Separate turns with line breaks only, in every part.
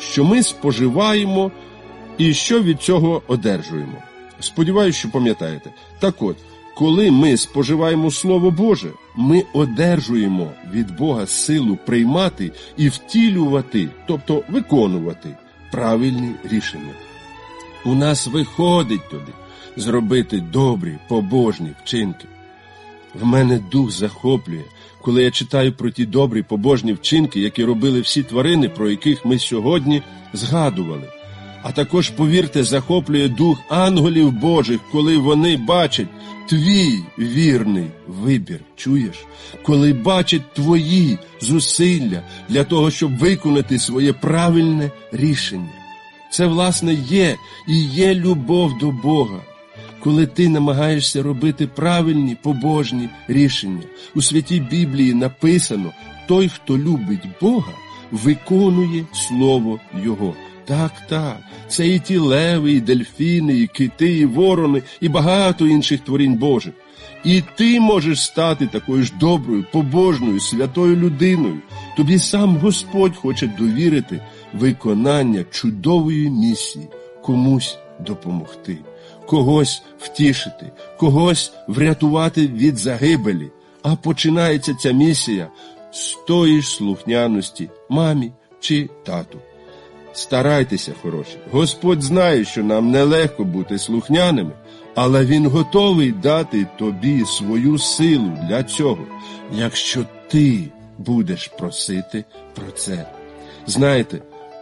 що ми споживаємо і що від цього одержуємо. Сподіваюсь, що пам'ятаєте. Так от, коли ми споживаємо Слово Боже, ми одержуємо від Бога силу приймати і втілювати, тобто виконувати правильні рішення. У нас виходить тоді зробити добрі, побожні вчинки. В мене дух захоплює, коли я читаю про ті добрі, побожні вчинки, які робили всі тварини, про яких ми сьогодні згадували. А також, повірте, захоплює дух ангелів Божих, коли вони бачать твій вірний вибір, чуєш? Коли бачать твої зусилля для того, щоб виконати своє правильне рішення. Це, власне, є любов до Бога. Коли ти намагаєшся робити правильні, побожні рішення. У Святій Біблії написано, той, хто любить Бога, виконує Слово Його. Так, це і ті леви, і дельфіни, і кити, і ворони, і багато інших творінь Божих. І ти можеш стати такою ж доброю, побожною, святою людиною. Тобі сам Господь хоче довірити виконання чудової місії, комусь допомогти, когось втішити, когось врятувати від загибелі. А починається ця місія з тої ж слухняності мамі чи тату. Старайтеся, хороші. Господь знає, що нам нелегко бути слухняними, але Він готовий дати тобі свою силу для цього, якщо ти будеш просити про це. Знаєте,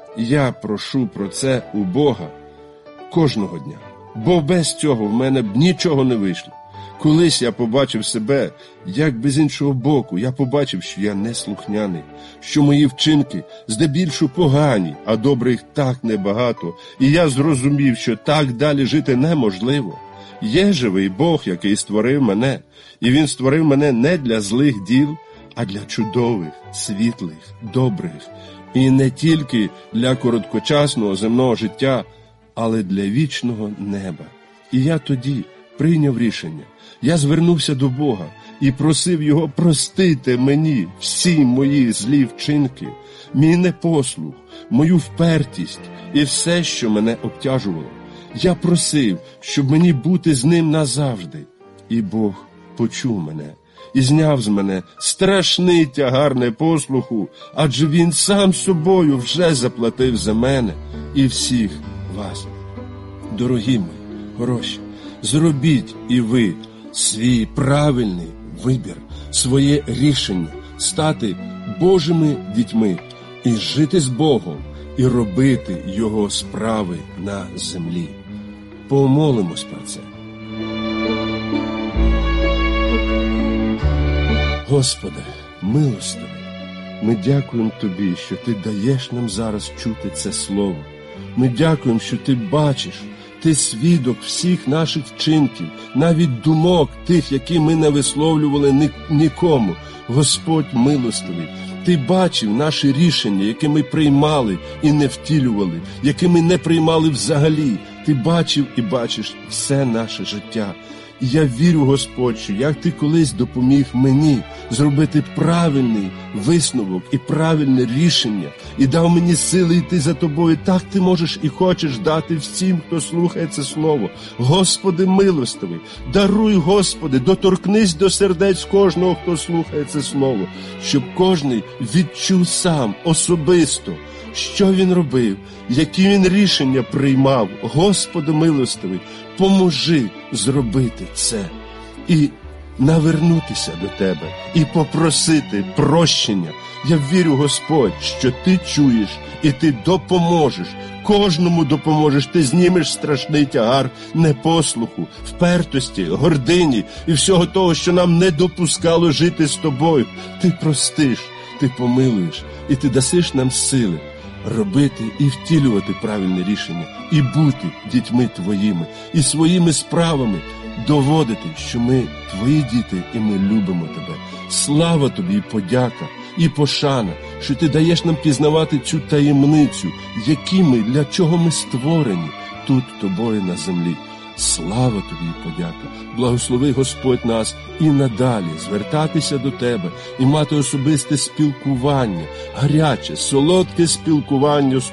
я прошу про це у Бога кожного дня, бо без цього в мене б нічого не вийшло. Колись я побачив себе, як без іншого боку, я побачив, що я неслухняний, що мої вчинки здебільшого погані, а добрих так небагато, і я зрозумів, що так далі жити неможливо. Є живий Бог, який створив мене, і Він створив мене не для злих діл, а для чудових, світлих, добрих, і не тільки для короткочасного земного життя, але для вічного неба. І я тоді прийняв рішення. Я звернувся до Бога і просив Його простити мені всі мої злі вчинки, мій непослух, мою впертість і все, що мене обтяжувало. Я просив, щоб мені бути з Ним назавжди. І Бог почув мене і зняв з мене страшний тягар непослуху, адже Він сам собою вже заплатив за мене і всіх вас. Дорогі мої, хороші, зробіть і ви свій правильний вибір, своє рішення стати Божими дітьми і жити з Богом, і робити Його справи на землі. Помолимось про це. Господи, милостивий, ми дякуємо Тобі, що Ти даєш нам зараз чути це слово. Ми дякуємо, що Ти бачиш, Ти свідок всіх наших вчинків, навіть думок тих, які ми не висловлювали нікому. Господь милостивий, Ти бачив наші рішення, які ми приймали і не втілювали, які ми не приймали взагалі. Ти бачив і бачиш все наше життя. І я вірю, Господь, що як Ти колись допоміг мені зробити правильний висновок і правильне рішення, і дав мені сили йти за Тобою, так Ти можеш і хочеш дати всім, хто слухає це слово. Господи милостивий, даруй, Господи, доторкнись до сердець кожного, хто слухає це слово, щоб кожний відчув сам, особисто, що він робив, які він рішення приймав. Господи милостивий, поможи зробити це і навернутися до Тебе, і попросити прощення. Я вірю, Господь, що Ти чуєш і Ти допоможеш, кожному допоможеш. Ти знімеш страшний тягар непослуху, впертості, гордині і всього того, що нам не допускало жити з Тобою. Ти простиш, Ти помилуєш і Ти дасиш нам сили робити і втілювати правильне рішення, і бути дітьми Твоїми, і своїми справами доводити, що ми Твої діти і ми любимо Тебе. Слава Тобі і подяка, і пошана, що Ти даєш нам пізнавати цю таємницю, які ми, для чого ми створені тут Тобою на землі. Слава Тобі і подяка. Благослови, Господь, нас і надалі звертатися до Тебе і мати особисте спілкування, гаряче, солодке спілкування з